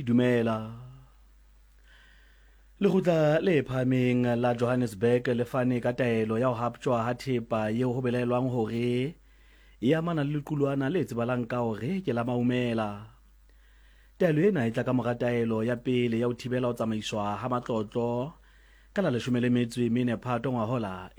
dumela. Lekgotla le phahameng la Johannesburg le fane ka taelo ya ho haptjwa ha thepa yeo ho belaelwang hore e amana le lequlwana le tsebalang ka hore ke la maumela. Taelo ena e tla ka mora taelo ya pele ya ho thibela ho tsamaiswa ha matlotlo ka la 14 Phato ngwahola